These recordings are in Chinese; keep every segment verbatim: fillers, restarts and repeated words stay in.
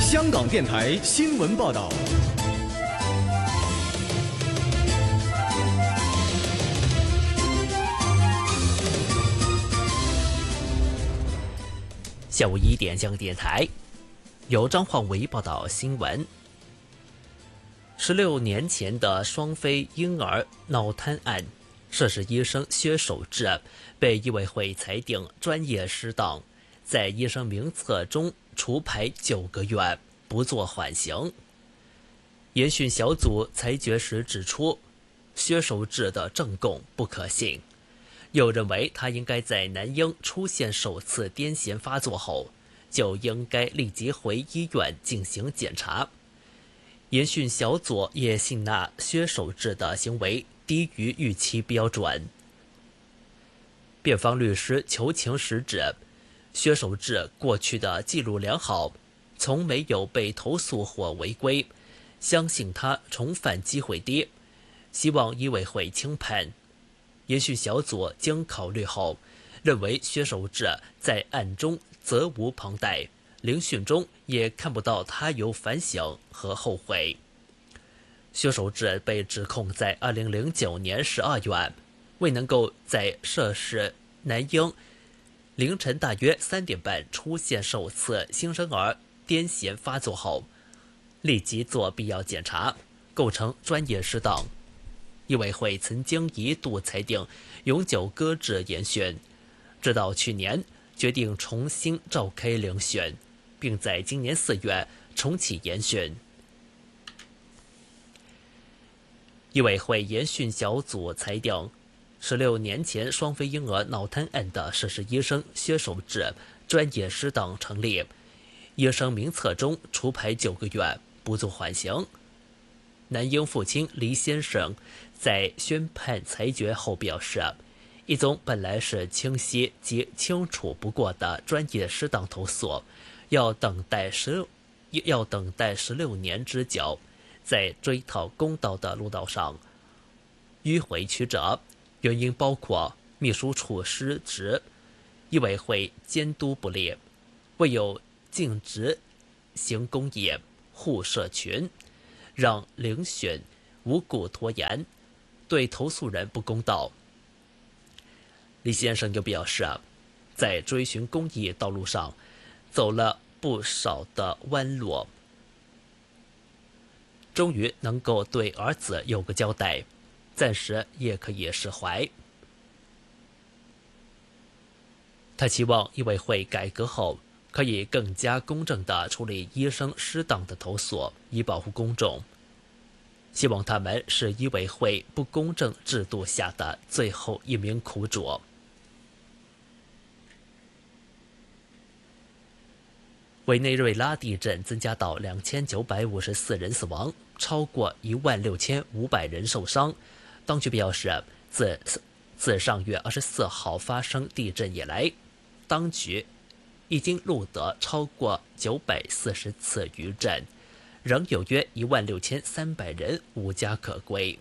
香港电台新闻报道。 下午一点，香港电台由张焕伟报道新闻。十六年前的双非婴儿脑瘫案，涉事医生薛守志被医委会裁定专业失当，在医生名册中除牌九个月，不做缓刑。研讯小组裁决时指出，薛守志的证供不可信，又认为他应该在男婴出现首次癫痫发作后，就应该立即回医院进行检查。研讯小组也信纳薛守志的行为低于预期标准。辩方律师求情时指，薛守志过去的记录良好，从没有被投诉或违规，相信他重犯机会低，希望医委会轻判。研讯小组经考虑后，认为薛守志在案中责无旁贷，聆讯中也看不到他有反省和后悔。薛守志被指控在二零零九年十二月，未能够在涉事男婴凌晨大约三点半出现首次新生儿癫痫发作后，立即做必要检查，构成专业失当。医委会曾经一度裁定永久搁置研讯，直到去年决定重新召开聆讯，并在今年四月重启研讯。医委会研讯小组裁定，十六年前双非婴儿脑瘫案的涉事医生薛守志专业失当成立，医生名册中除牌九个月，不做缓刑。男婴父亲黎先生在宣判裁决后表示，一宗本来是清晰及清楚不过的专业失当投诉，要等待十要等待十六年之久，在追讨公道的路道上迂回曲折，原因包括秘书处失职、医委会监督不力、未有尽职行公益、护社群，让聆讯无故拖延，对投诉人不公道。李先生又表示，在追寻公益道路上走了不少的弯路，终于能够对儿子有个交代，暂时也可以释怀。他期望医委会改革后可以更加公正地处理医生失当的投诉，以保护公众。希望他们是医委会不公正制度下的最后一名苦主。委内瑞拉地震增加到两千九百五十四人死亡，超过一万六千五百人受伤。当局表示，自自上月二十四号发生地震以来，当局已经录得超过九百四十次余震，仍有约一万六千三百人无家可归。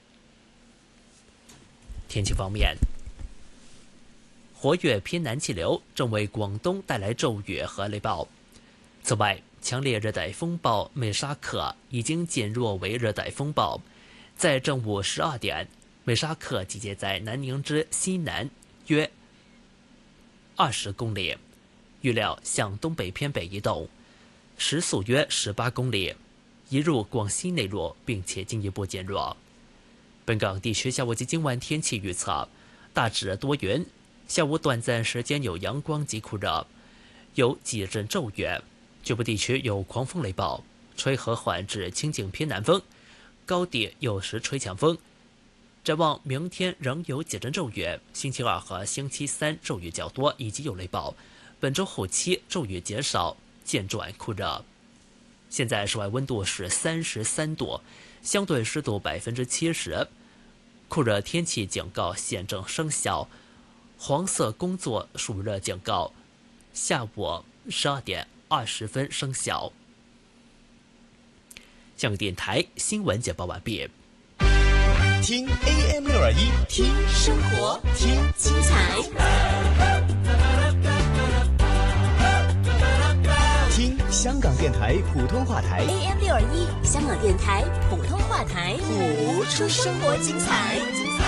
天气方面，活跃偏南气流正为广东带来骤雨和雷暴。此外，强烈热带风暴美沙克已经减弱为热带风暴，在正午十二点，美沙克集结在南宁之西南约二十公里，预料向东北偏北移动，时速约十八公里，移入广西内陆，并且进一步减弱。本港地区下午及今晚天气预测，大致多云，下午短暂时间有阳光及酷热，有几阵骤雨，局部地区有狂风雷暴，吹和缓至清劲偏南风，高地有时吹强风。展望明天仍有几阵骤雨，星期二和星期三骤雨较多，以及有雷暴。本周后期骤雨减少，渐转酷热。现在室外温度是三十三度，相对湿度百分之七十，酷热天气警告现正生效，黄色工作暑热警告下午十二点二十分生效。香港电台新闻简报完毕。 听 A M 六二一，听生活，听精彩，听香港电台普通话台 A M 六二一，香港电台普通话台，谱出生活精彩。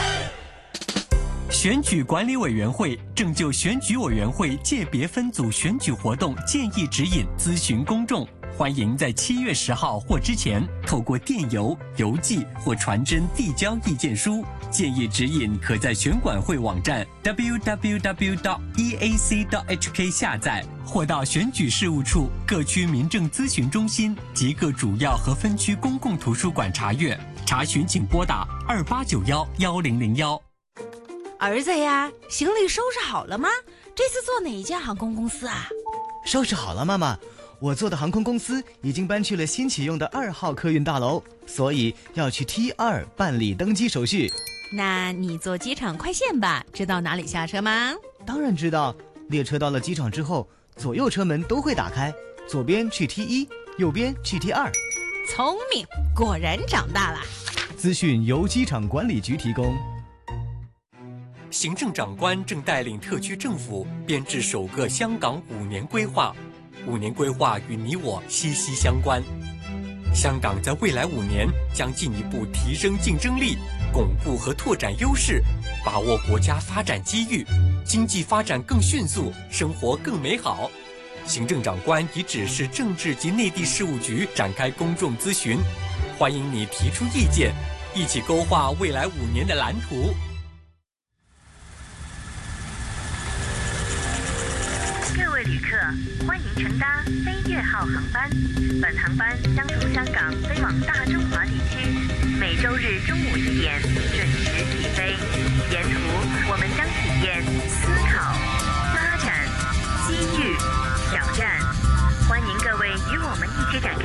选举管理委员会正就选举委员会界别分组选举活动建议指引咨询公众，欢迎在七月十号或之前透过电邮、邮寄或传真递交意见书。建议指引可在选管会网站 double-u double-u double-u 点 e a c 点 h k 下载，或到选举事务处各区民政咨询中心及各主要和分区公共图书馆查阅。查询请拨打二八九幺幺零零幺。 儿子呀，行李收拾好了吗？这次坐哪一家航空公司啊？ 收拾好了，妈妈。我做的航空公司已经搬去了新启用的二号客运大楼，所以要去 T 二 办理登机手续。 那你坐机场快线吧，知道哪里下车吗？ 当然知道，列车到了机场之后，左右车门都会打开，左边去 T 一，右边去 T 二。 聪明，果然长大了。 资讯由机场管理局提供。 行政长官正带领特区政府编制首个香港五年规划，五年规划与你我息息相关。香港在未来五年将进一步提升竞争力，巩固和拓展优势，把握国家发展机遇，经济发展更迅速，生活更美好。行政长官已指示政治及内地事务局展开公众咨询，欢迎你提出意见，一起勾画未来五年的蓝图。 各位旅客，欢迎乘搭飞越号航班。本航班将从香港飞往大中华地区，每周日中午一点准时起飞。沿途我们将体验思考、发展、机遇、挑战。欢迎各位与我们一起展